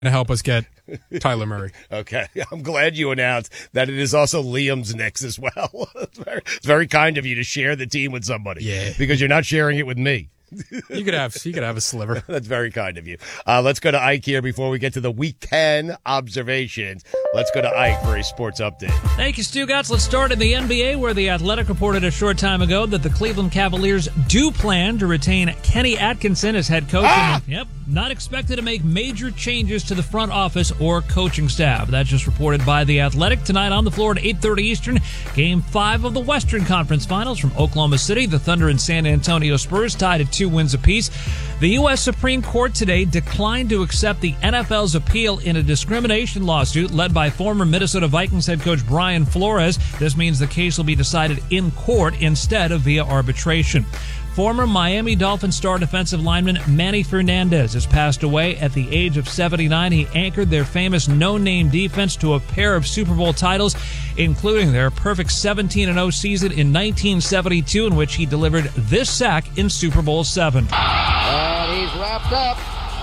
to help us get Tyler Murray. Okay. I'm glad you announced that it is also Liam's Knicks as well. It's very kind of you to share the team with somebody. Yeah. Because you're not sharing it with me. You could have a sliver. That's very kind of you. Let's go to Ike here before we get to the weekend observations. Let's go to Ike for a sports update. Thank you, Stugotz. Let's start in the NBA, where The Athletic reported a short time ago that the Cleveland Cavaliers do plan to retain Kenny Atkinson as head coach. And, not expected to make major changes to the front office or coaching staff. That's just reported by The Athletic. Tonight on the floor at 8:30 Eastern, Game 5 of the Western Conference Finals from Oklahoma City. The Thunder and San Antonio Spurs tied at 2 wins apiece. The U.S. Supreme Court today declined to accept the NFL's appeal in a discrimination lawsuit led by former Minnesota Vikings head coach Brian Flores. This means the case will be decided in court instead of via arbitration. Former Miami Dolphins star defensive lineman Manny Fernandez has passed away at the age of 79. He anchored their famous no-name defense to a pair of Super Bowl titles, including their perfect 17-0 season in 1972, in which he delivered this sack in Super Bowl VII. And he's wrapped up.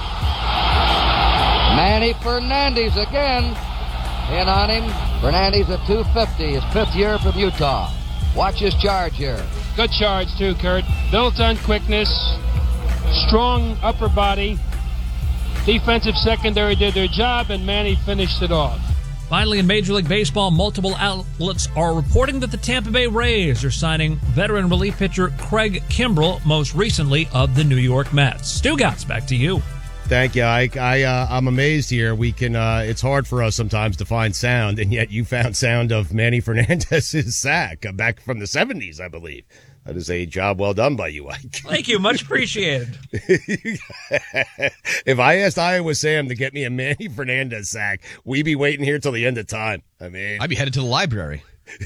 Manny Fernandez again in on him. Fernandez at 250, his 5th year from Utah. Watch his charge here. Good charge, too, Kurt. Built on quickness, strong upper body. Defensive secondary did their job, and Manny finished it off. Finally, in Major League Baseball, multiple outlets are reporting that the Tampa Bay Rays are signing veteran relief pitcher Craig Kimbrell, most recently of the New York Mets. Stugotz, back to you. Thank you, Ike. I'm amazed here. We can. It's hard for us sometimes to find sound, and yet you found sound of Manny Fernandez's sack back from the 70s, I believe. That is a job well done by you, Ike. Thank you. Much appreciated. If I asked Iowa Sam to get me a Manny Fernandez sack, we'd be waiting here till the end of time. I mean, I'd be headed to the library.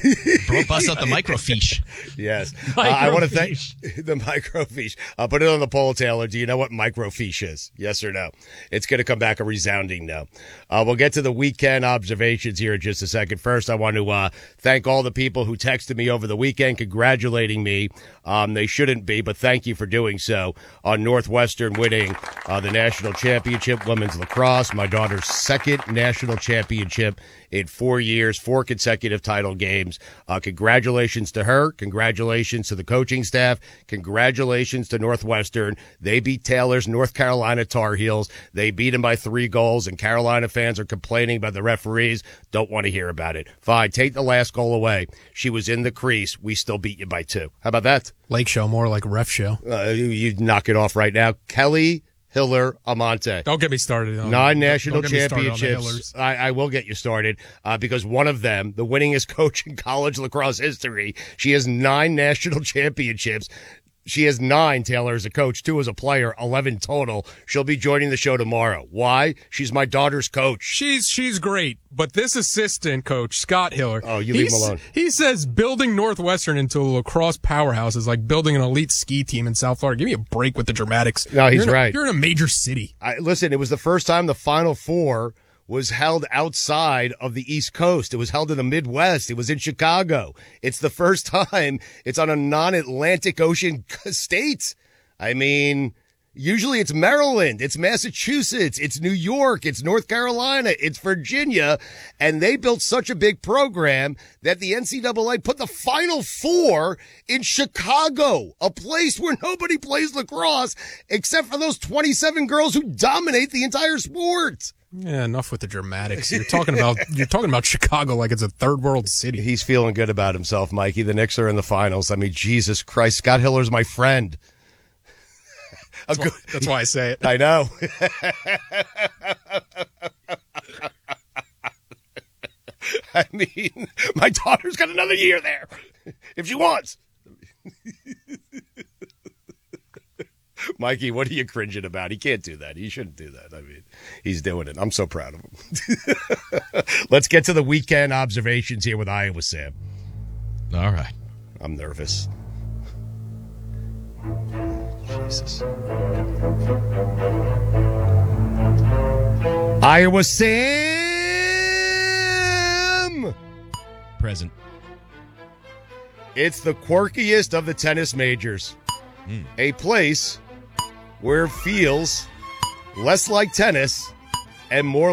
Bust out the microfiche. Yes. I want to thank the microfiche. I'll put it on the poll, Taylor. Do you know what microfiche is? Yes or no? It's going to come back a resounding no. We'll get to the weekend observations here in just a second. First, I want to thank all the people who texted me over the weekend congratulating me. They shouldn't be, but thank you for doing so on Northwestern winning the national championship, women's lacrosse, my daughter's 2nd national championship in 4 years, 4 consecutive title games. Congratulations to her. Congratulations to the coaching staff. Congratulations to Northwestern. They beat Taylor's North Carolina Tar Heels. They beat them by 3 goals, and Carolina fans are complaining about the referees. Don't want to hear about it. Fine, take the last goal away. She was in the crease. We still beat you by 2. How about that? Lake show, more like ref show. You knock it off right now. Kelly Hiller Amante. Don't get me started. 9 national championships. I will get you started because one of them, the winningest coach in college lacrosse history, she has 9 national championships. She has 9, Taylor, as a coach, 2 as a player, 11 total. She'll be joining the show tomorrow. Why? She's my daughter's coach. She's great, but this assistant coach, Scott Hiller. Oh, you leave him alone. He says building Northwestern into a lacrosse powerhouse is like building an elite ski team in South Florida. Give me a break with the dramatics. No, he's right. You're in a major city. Listen, it was the first time the Final Four was held outside of the East Coast. It was held in the Midwest. It was in Chicago. It's the first time it's on a non-Atlantic Ocean state. I mean, usually it's Maryland, it's Massachusetts, it's New York, it's North Carolina, it's Virginia, and they built such a big program that the NCAA put the Final Four in Chicago, a place where nobody plays lacrosse except for those 27 girls who dominate the entire sport. Yeah, enough with the dramatics. You're talking about Chicago like it's a third world city. He's feeling good about himself, Mikey. The Knicks are in the finals. I mean, Jesus Christ, Scott Hiller's my friend. That's why I say it. I know. I mean, my daughter's got another year there if she wants. Mikey, what are you cringing about? He can't do that. He shouldn't do that. I mean, he's doing it. I'm so proud of him. Let's get to the weekend observations here with Iowa Sam. All right. I'm nervous. Jesus. Iowa Sam! Present. It's the quirkiest of the tennis majors. A place where it feels less like tennis and more